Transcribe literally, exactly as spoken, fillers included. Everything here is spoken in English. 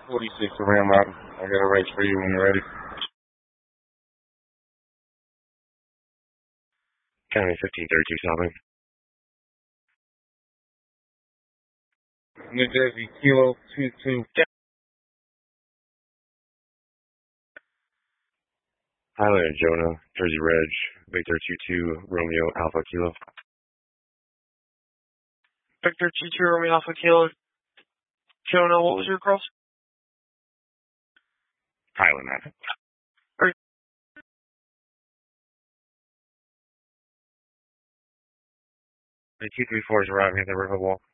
forty-six around Mountain. I got a race for you when you're ready. County fifteen thirty-two something. New Jersey, Kilo two two. Highland and Jonah, Jersey Reg, Victor two two, Romeo Alpha Kilo. Victor two two, Romeo Alpha Kilo. Jonah, what was your cross? Highland, man. The two three four is arriving at the river wall.